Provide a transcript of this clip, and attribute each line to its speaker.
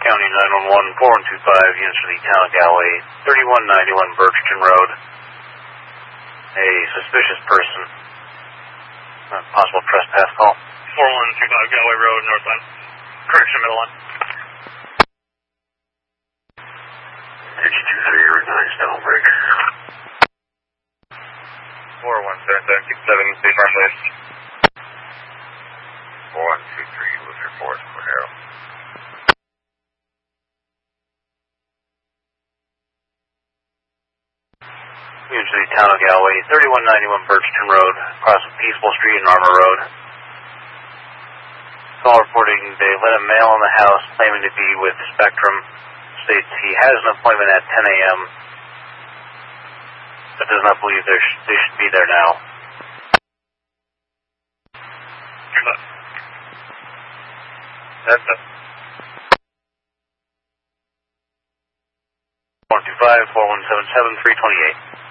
Speaker 1: County 911, 4125, units for the town of Galway, 3191 Birchton Road. A suspicious person. Possible trespass call.
Speaker 2: 4125 Galway Road, northbound. Correction, middle line.
Speaker 1: 62309 Stonebridge.
Speaker 2: 417767, stay farm place.
Speaker 3: 4123 Loser Forest, Cordero.
Speaker 1: Units for the town of Galway, 3191 Birchton Road, across Peaceful Street and Armour Road. Call reporting they let a male in the house claiming to be with Spectrum. States he has an appointment at 10 a.m. but does not believe they should be there now.
Speaker 2: That's it.
Speaker 1: 125 4177 328.